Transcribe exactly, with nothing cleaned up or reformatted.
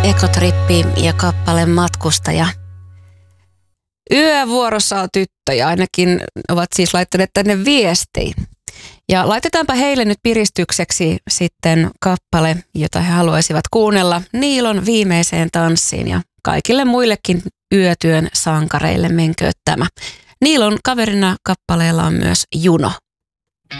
Ekotrippi ja kappale Matkustaja. Yövuorossa on tyttöjä, ainakin ovat siis laittaneet tänne viestiin. Ja laitetaanpa heille nyt piristykseksi sitten kappale, jota he haluaisivat kuunnella Niilon Viimeiseen tanssiin, ja kaikille muillekin yötyön sankareille menkööt tämä. Niilon kaverina kappaleella on myös Juno.